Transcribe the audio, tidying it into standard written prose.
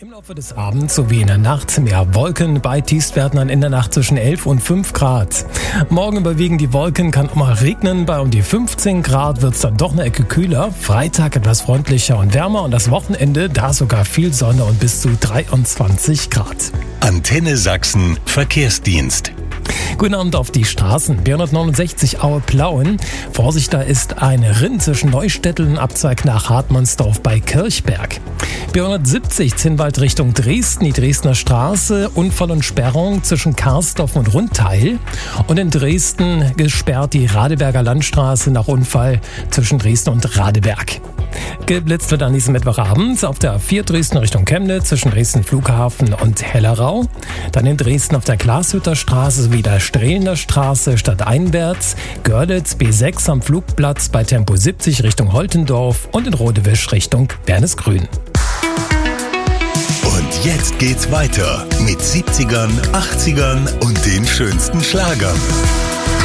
Im Laufe des Abends sowie in der Nacht mehr Wolken. Bei Tiefstwerten dann in der Nacht zwischen 11 und 5 Grad. Morgen überwiegen die Wolken, kann auch mal regnen. Bei um die 15 Grad wird es dann doch eine Ecke kühler. Freitag etwas freundlicher und wärmer und das Wochenende, da sogar viel Sonne und bis zu 23 Grad. Antenne Sachsen Verkehrsdienst. Guten Abend auf die Straßen. B169 Aue-Plauen. Vorsicht, da ist ein Rinn zwischen Neustetteln, Abzweig nach Hartmannsdorf bei Kirchberg. B170 Zinnwald Richtung Dresden, die Dresdner Straße, Unfall und Sperrung zwischen Karsdorf und Rundteil. Und in Dresden gesperrt die Radeberger Landstraße nach Unfall zwischen Dresden und Radeberg. Geblitzt wird an diesem Mittwochabend auf der A4 Dresden Richtung Chemnitz zwischen Dresden Flughafen und Hellerau. Dann in Dresden auf der Glashütter Straße sowie der Strehlener Straße stadteinwärts. Görlitz B6 am Flugplatz bei Tempo 70 Richtung Holtendorf und in Rodewisch Richtung Bernesgrün. Und jetzt geht's weiter mit 70ern, 80ern und den schönsten Schlagern.